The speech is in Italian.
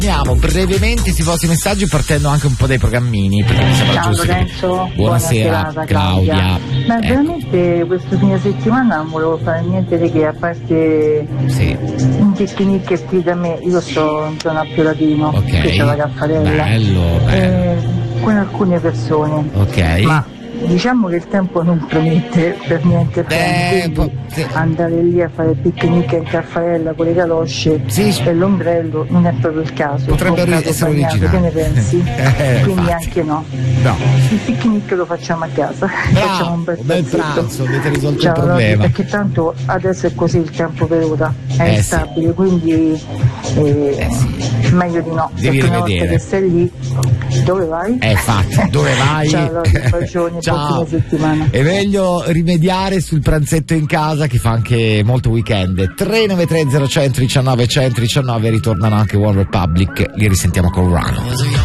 Andiamo brevemente sui vostri messaggi, partendo anche un po' dai programmini, perché mi sembra Ciao giusto. Lorenzo, Buonasera Claudia. Ma veramente questo fine settimana non volevo fare niente di che, a parte un picnic qui da me. Io sto in zona Piolatino, qui c'è la Raffaella, bello. con alcune persone. Ok. Ma diciamo che il tempo non promette per niente quindi andare lì a fare il picnic in Raffaella con le calosce e l'ombrello non è proprio il caso. Potrebbe essere originale. Che ne pensi? Quindi infatti. Anche no. Il picnic lo facciamo a casa. Facciamo un bel pranzo, avete risolto il problema. Perché tanto adesso è così il tempo per ora, è instabile, quindi meglio di no. Devi perché una rivedere. volta che sei lì, dove vai? Infatti, dove vai? Ciao, bacioni, buon fine settimana. È meglio rimediare sul pranzetto in casa, che fa anche molto weekend. 393 0 119 119, ritornano anche One Republic, li risentiamo con Run.